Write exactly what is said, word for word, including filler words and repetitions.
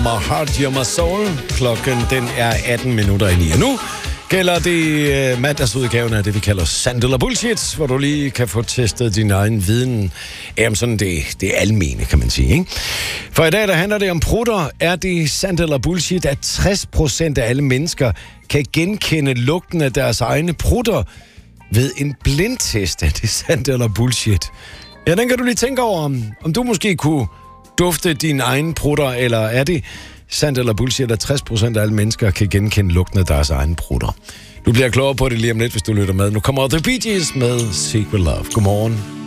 My Heart, You're My Soul. Klokken den er atten minutter i ni. Og nu gælder det uh, mandagsudgaven af det, vi kalder Sandt eller Bullshit, hvor du lige kan få testet din egen viden. Jamen sådan, det, det er almene, kan man sige, ikke? For i dag, der handler det om prutter. Er det sandt eller bullshit, at tres procent af alle mennesker kan genkende lugten af deres egne prutter ved en blindtest? Er det sandt eller bullshit? Ja, den kan du lige tænke over, om, om du måske kunne dufte dine egne prutter, eller er det sandt eller bullshit, at tres procent af alle mennesker kan genkende lugten af deres egne prutter? Du bliver klogere på det lige om lidt, hvis du lytter med. Nu kommer The Bee Gees med Secret Love. Godmorgen.